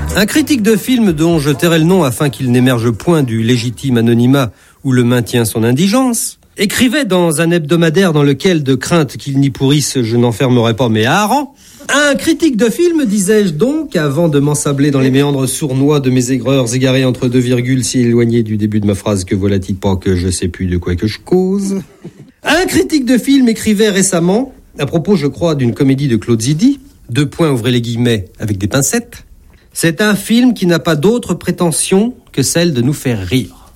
Un critique de film dont je tairai le nom afin qu'il n'émerge point du légitime anonymat où le maintient son indigence, écrivait dans un hebdomadaire dans lequel, de crainte qu'il n'y pourrisse, je n'enfermerai pas mes harengs. Un critique de film, disais-je donc, avant de m'ensabler dans les méandres sournois de mes aigreurs égarées entre deux virgules si éloignées du début de ma phrase que voilà-t-il pas que je sais plus de quoi que je cause. Un critique de film écrivait récemment, à propos, je crois, d'une comédie de Claude Zidi, ouvrez les guillemets, avec des pincettes, c'est un film qui n'a pas d'autre prétention que celle de nous faire rire.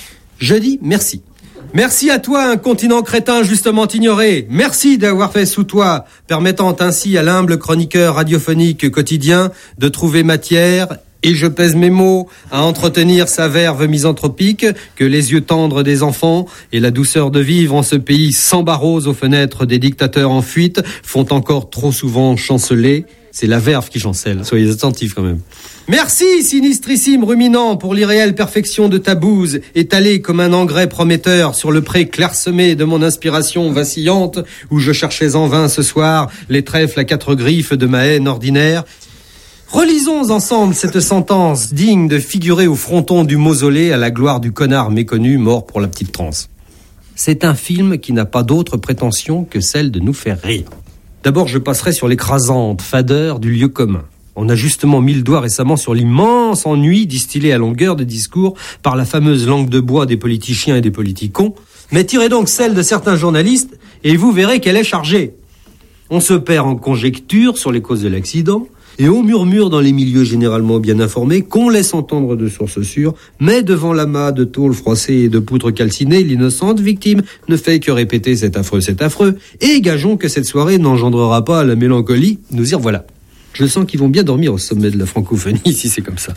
Je dis merci. Merci à toi, un continent crétin justement ignoré. Merci d'avoir fait sous toi, permettant ainsi à l'humble chroniqueur radiophonique quotidien de trouver matière, et je pèse mes mots, à entretenir sa verve misanthropique que les yeux tendres des enfants et la douceur de vivre en ce pays sans barreaux aux fenêtres des dictateurs en fuite font encore trop souvent chanceler. C'est la verve qui chancelle, soyez attentifs quand même. Merci, sinistrissime ruminant, pour l'irréelle perfection de ta bouse, étalée comme un engrais prometteur sur le pré clairsemé de mon inspiration vacillante, où je cherchais en vain ce soir les trèfles à quatre griffes de ma haine ordinaire. Relisons ensemble cette sentence digne de figurer au fronton du mausolée à la gloire du connard méconnu mort pour la petite transe. C'est un film qui n'a pas d'autre prétention que celle de nous faire rire. D'abord, je passerai sur l'écrasante fadeur du lieu commun. On a justement mis le doigt récemment sur l'immense ennui distillé à longueur de discours par la fameuse langue de bois des politiciens et des politicons. Mais tirez donc celle de certains journalistes et vous verrez qu'elle est chargée. On se perd en conjectures sur les causes de l'accident et on murmure dans les milieux généralement bien informés qu'on laisse entendre de sources sûres, mais devant l'amas de tôle froissée et de poutres calcinées, l'innocente victime ne fait que répéter c'est affreux, et gageons que cette soirée n'engendrera pas la mélancolie, nous y revoilà. Je sens qu'ils vont bien dormir au sommet de la francophonie si c'est comme ça.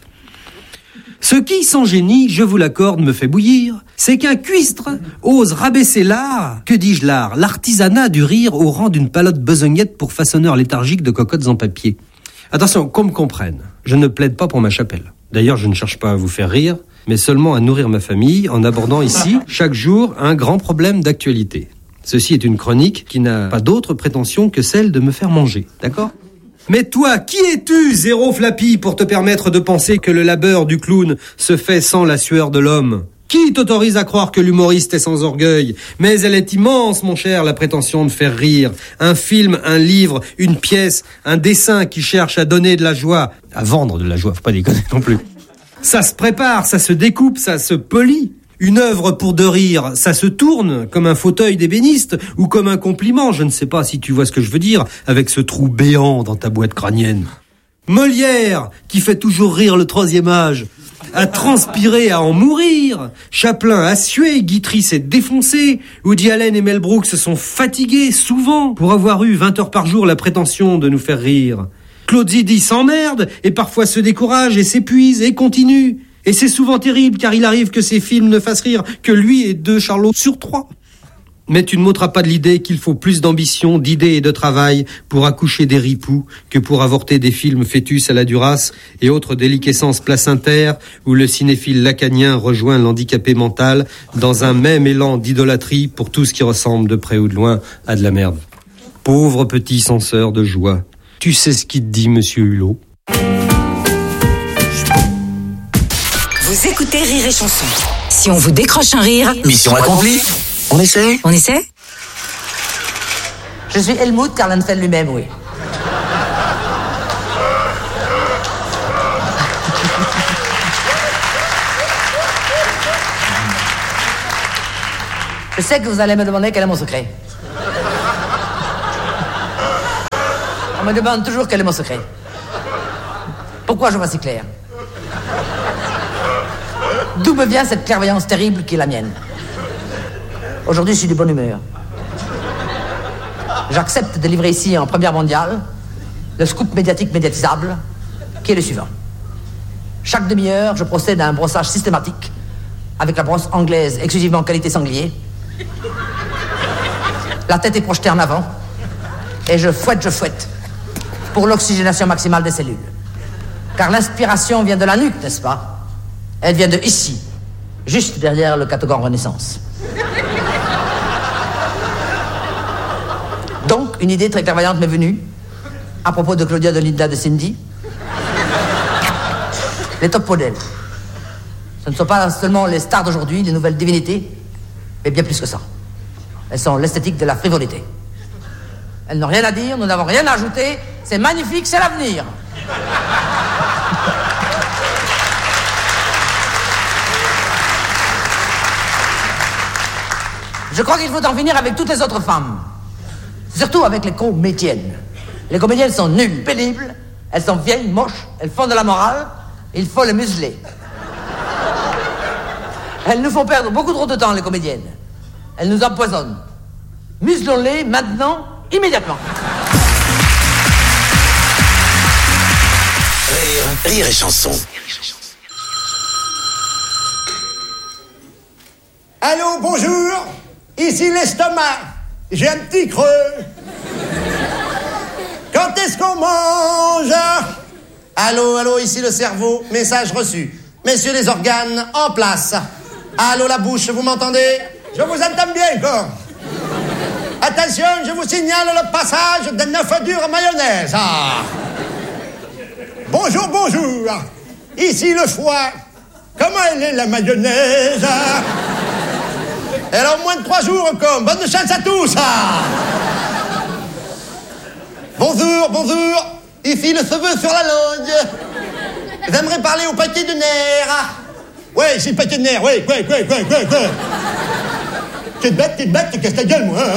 Ce qui, sans génie, je vous l'accorde, me fait bouillir, c'est qu'un cuistre ose rabaisser l'art, que dis-je l'art, l'artisanat du rire au rang d'une palote besognette pour façonneur léthargique de cocottes en papier. Attention, qu'on me comprenne, je ne plaide pas pour ma chapelle. D'ailleurs, je ne cherche pas à vous faire rire, mais seulement à nourrir ma famille en abordant ici, chaque jour, un grand problème d'actualité. Ceci est une chronique qui n'a pas d'autre prétention que celle de me faire manger, d'accord ? Mais toi, qui es-tu, zéro flappy, pour te permettre de penser que le labeur du clown se fait sans la sueur de l'homme ? Qui t'autorise à croire que l'humoriste est sans orgueil ? Mais elle est immense, mon cher, la prétention de faire rire. Un film, un livre, une pièce, un dessin qui cherche à donner de la joie, à vendre de la joie, faut pas déconner non plus. Ça se prépare, ça se découpe, ça se polit. Une œuvre pour de rire, ça se tourne comme un fauteuil d'ébéniste ou comme un compliment, je ne sais pas si tu vois ce que je veux dire, avec ce trou béant dans ta boîte crânienne. Molière, qui fait toujours rire le troisième âge, a transpiré à en mourir. Chaplin a sué, Guitry s'est défoncé, Woody Allen et Mel Brooks se sont fatigués, souvent, pour avoir eu 20 heures par jour la prétention de nous faire rire. Claude Zidi s'emmerde, et parfois se décourage, et s'épuise, et continue. Et c'est souvent terrible, car il arrive que ces films ne fassent rire que lui et 2 Charlots sur 3. Mais tu ne m'ôteras pas de l'idée qu'il faut plus d'ambition, d'idées et de travail pour accoucher des ripoux que pour avorter des films fœtus à la Duras et autres déliquescences placentaires où le cinéphile lacanien rejoint l'handicapé mental dans un même élan d'idolâtrie pour tout ce qui ressemble de près ou de loin à de la merde. Pauvre petit censeur de joie. Tu sais ce qu'il te dit, monsieur Hulot ? Vous écoutez Rire et Chanson. Si on vous décroche un rire... Mission accomplie. On essaie ? On essaie ? Je suis Helmut Karlenfeld lui-même, oui. Je sais que vous allez me demander quel est mon secret. On me demande toujours quel est mon secret. Pourquoi je vois si clair ? D'où me vient cette clairvoyance terrible qui est la mienne ? Aujourd'hui, je suis de bonne humeur. J'accepte de livrer ici, en première mondiale, le scoop médiatique médiatisable, qui est le suivant. Chaque demi-heure, je procède à un brossage systématique avec la brosse anglaise exclusivement qualité sanglier. La tête est projetée en avant et je fouette pour l'oxygénation maximale des cellules. Car l'inspiration vient de la nuque, n'est-ce pas ? Elle vient de ici, juste derrière le catogan Renaissance. Donc, une idée très clairvoyante m'est venue à propos de Claudia, de Linda, de Cindy. les top modèles. Ce ne sont pas seulement les stars d'aujourd'hui, les nouvelles divinités, mais bien plus que ça. Elles sont l'esthétique de la frivolité. Elles n'ont rien à dire, nous n'avons rien à ajouter. C'est magnifique, c'est l'avenir. Je crois qu'il faut en finir avec toutes les autres femmes. Surtout avec les comédiennes. Les comédiennes sont nulles, pénibles. Elles sont vieilles, moches. Elles font de la morale. Il faut les museler. Elles nous font perdre beaucoup trop de temps, les comédiennes. Elles nous empoisonnent. Muselons-les maintenant, immédiatement. Rire et chanson. Allô, bonjour. Ici l'estomac. J'ai un petit creux. Quand est-ce qu'on mange? Allô, allô, ici le cerveau. Message reçu. Messieurs les organes, en place. Allô, la bouche, vous m'entendez? Je vous entends bien, quoi. Attention, je vous signale le passage d'un œuf dur mayonnaise. Ah. Bonjour, bonjour. Ici le foie. Comment elle est, la mayonnaise? Elle a au moins de 3 jours, comme. Bonne chance à tous. Ah. Bonjour, bonjour. Ici le cheveu sur la langue. J'aimerais parler au paquet de nerfs. Ouais, c'est le paquet de nerfs, ouais. T'es bête, casse ta gueule, moi.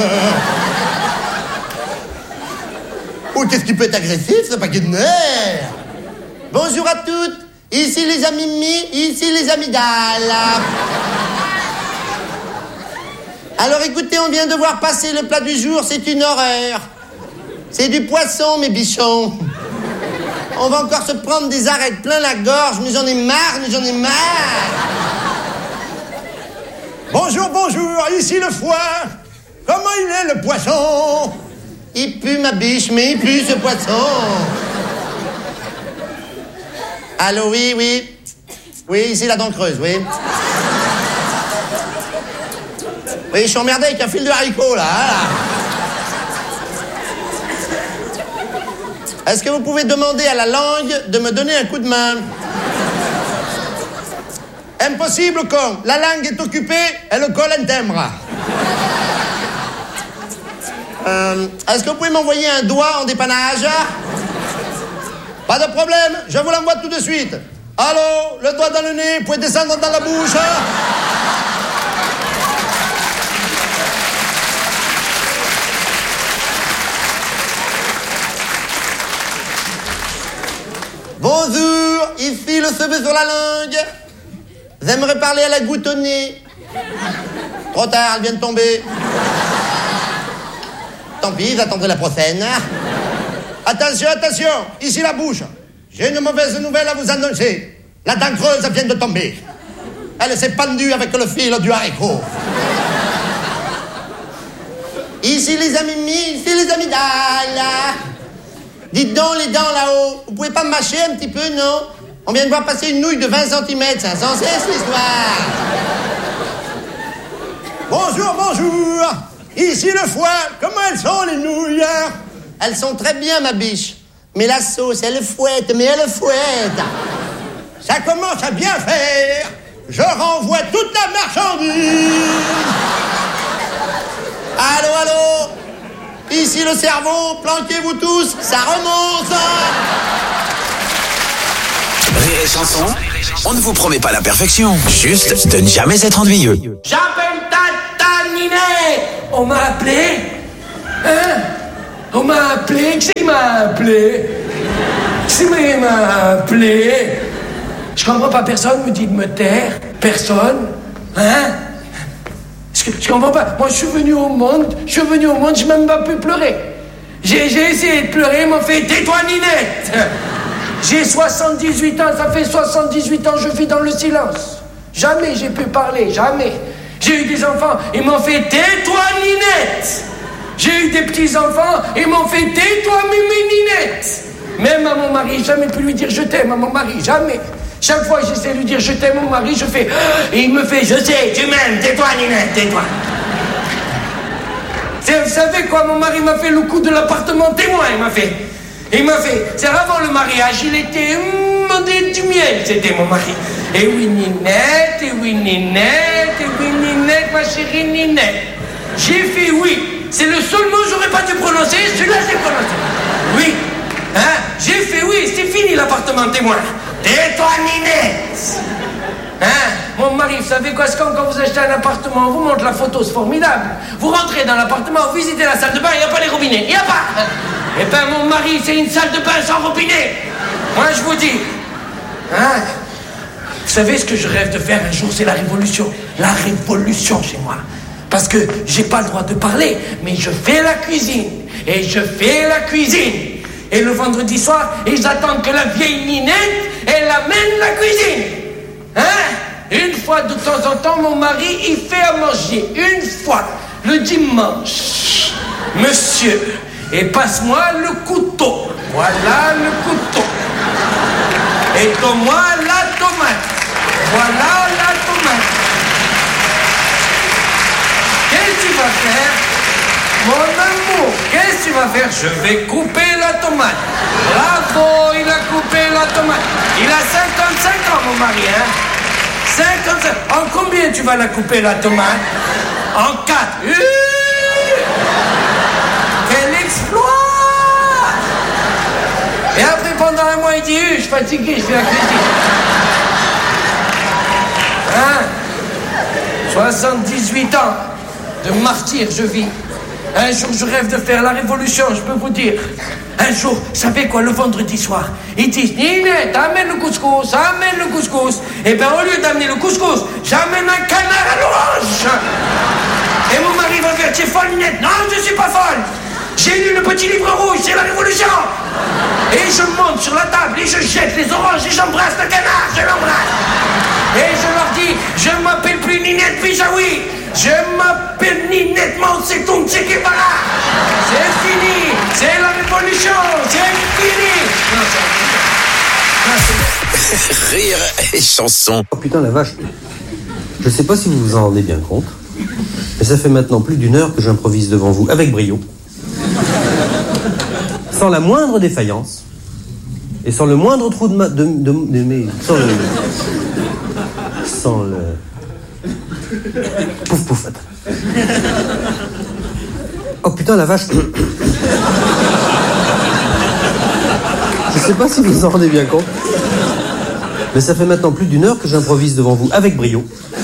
Oh, qu'est-ce qui peut être agressif, ce paquet de nerfs? Bonjour à toutes. Ici les amimis, ici les amygdales. Alors écoutez, on vient de voir passer le plat du jour, c'est une horreur. C'est du poisson, mes bichons. On va encore se prendre des arêtes plein la gorge, mais j'en ai marre. Bonjour, bonjour, ici le foie. Comment il est, le poisson? Il pue, ma biche, mais il pue, ce poisson. Allô, oui. Oui, ici la dent creuse, oui. Oui, je suis emmerdé avec un fil de haricot, là. Est-ce que vous pouvez demander à la langue de me donner un coup de main? Impossible, con. La langue est occupée et le col un timbre. Est-ce que vous pouvez m'envoyer un doigt en dépannage? Pas de problème, je vous l'envoie tout de suite. Allô, le doigt dans le nez, vous pouvez descendre dans la bouche. Bonjour, ici le cheveu sur la langue. J'aimerais parler à la goutte au nez. Trop tard, elle vient de tomber. Tant pis, j'attendrai la prochaine. Attention, ici la bouche. J'ai une mauvaise nouvelle à vous annoncer. La dent creuse vient de tomber. Elle s'est pendue avec le fil du haricot. Ici les amygdales, ici les amygdales. Dites donc les dents là-haut, vous pouvez pas me mâcher un petit peu, non? On vient de voir passer une nouille de 20 cm, c'est sans cesse l'histoire. Bonjour. Ici le foie, comment elles sont les nouilles? Elles sont très bien, ma biche. Mais la sauce, elle fouette. Ça commence à bien faire. Je renvoie toute la marchandise. Allô? Ici le cerveau, planquez-vous tous, ça remonte. Rire et chanson, on ne vous promet pas la perfection, juste de ne jamais être ennuyeux. J'appelle Tata Ninet. On m'a appelé? Hein? On m'a appelé? Qui c'est qui m'a appelé? Je comprends pas, personne me dit de me taire. Personne. Hein? Je comprends pas. Moi, je suis venu au monde, j'ai même pas pu pleurer. J'ai essayé de pleurer, ils m'ont fait « Tais-toi, Ninette !» J'ai 78 ans, ça fait 78 ans que je vis dans le silence. Jamais j'ai pu parler, jamais. J'ai eu des enfants, ils m'ont fait « Tais-toi, Ninette !» J'ai eu des petits-enfants, ils m'ont fait « Tais-toi, Mimi Ninette !» Même à mon mari, jamais pu lui dire « Je t'aime » à mon mari, jamais. Chaque fois que j'essaie de lui dire « Je t'aime » mon mari, je fais « Et il me fait « Je sais, tu m'aimes, tais-toi, Ninette, tais-toi !» Vous savez quoi, mon mari m'a fait le coup de l'appartement témoin, il m'a fait, c'est avant le mariage, il était demander du miel, c'était mon mari. Et oui, Ninette, et oui, Ninette, et oui, Ninette, ma chérie Ninette. J'ai fait oui. C'est le seul mot que j'aurais pas dû prononcer, celui-là j'ai prononcé. Oui. Hein? J'ai fait oui, c'est fini l'appartement témoin. Tais-toi, Ninette. Hein? Mon mari, vous savez quoi, c'est quand vous achetez un appartement, on vous montre la photo, c'est formidable. Vous rentrez dans l'appartement, vous visitez la salle de bain, il n'y a pas les robinets, il n'y a pas. Eh ben mon mari, c'est une salle de bain sans robinet. Moi, je vous dis. Hein? Vous savez ce que je rêve de faire un jour, c'est la révolution. La révolution chez moi. Parce que j'ai pas le droit de parler, mais je fais la cuisine. Et je fais la cuisine. Et le vendredi soir, ils attendent que la vieille Ninette, elle amène la cuisine. Hein? Une fois de temps en temps, mon mari, il fait à manger. Une fois, le dimanche. Monsieur, et passe-moi le couteau. Voilà le couteau. Et donne-moi la tomate. Voilà la tomate. Qu'est-ce que tu vas faire? Mon amour, qu'est-ce que tu vas faire? Je vais couper la tomate. Bravo, il a coupé la tomate. Il a 55 ans, mon mari, hein? 55. En combien tu vas la couper, la tomate? En 4. Quel exploit! Et après, pendant un mois, il dit, je suis fatigué, je fais la cuisine. Hein? 78 ans de martyr, je vis. Un jour, je rêve de faire la révolution, je peux vous dire. Un jour, vous savez quoi, le vendredi soir, ils disent, Ninette, amène le couscous, amène le couscous. Et bien, au lieu d'amener le couscous, j'amène un canard à l'orange. Et mon mari va faire, tu es folle, Ninette? Non, je ne suis pas folle. J'ai lu le petit livre rouge, c'est la révolution. Et je monte sur la table et je jette les oranges et j'embrasse le canard, je l'embrasse. Et je leur dis, je ne m'appelle plus Ninette Bijaoui, je m'appelle Ninette Mao Tse-tung Che Guevara. C'est fini, c'est la révolution, c'est fini. Rire et chanson. Oh putain la vache. Je sais pas si vous vous en rendez bien compte, mais ça fait maintenant plus d'une heure que j'improvise devant vous avec brio. Sans la moindre défaillance et sans le moindre trou de sans le pouf pouf. Oh putain la vache. Je sais pas si vous vous en rendez bien compte, mais ça fait maintenant plus d'une heure que j'improvise devant vous avec brio,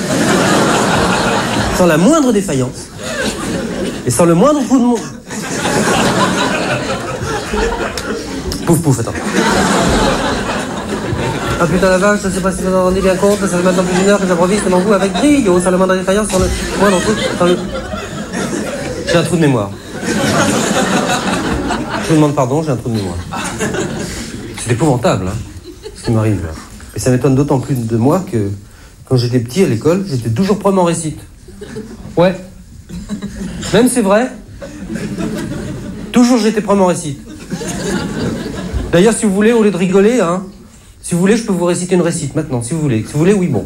sans la moindre défaillance et sans le moindre trou de pouf pouf, attends. Ah putain la vache, je sais pas si vous en rendez bien compte, ça fait maintenant plus d'une heure que j'improvise devant vous avec brio, sans le moindre défaillance, sans le moindre trou, sans le... J'ai un trou de mémoire. Je vous demande pardon, j'ai un trou de mémoire. C'est épouvantable, hein, ce qui m'arrive là. Et ça m'étonne d'autant plus de moi que quand j'étais petit à l'école, j'étais toujours premier en récite. Ouais. Même c'est vrai. Toujours j'étais premier en récite. D'ailleurs, si vous voulez, au lieu de rigoler, hein, si vous voulez, je peux vous réciter une récite maintenant, si vous voulez. Si vous voulez, oui, bon.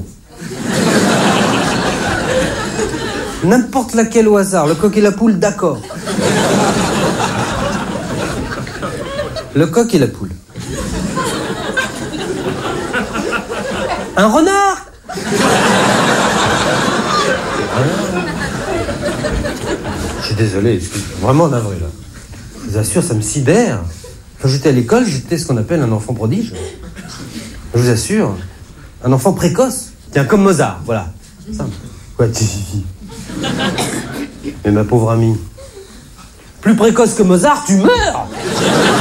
N'importe laquelle au hasard, le coq et la poule, d'accord. Le coq et la poule. Un renard. Je suis désolé, je suis vraiment navré là. Je vous assure, ça me sidère. Quand j'étais à l'école, j'étais ce qu'on appelle un enfant prodige. Je vous assure, un enfant précoce. Tiens, comme Mozart, voilà. Simple. Quoi, mais ma pauvre amie, plus précoce que Mozart, tu meurs.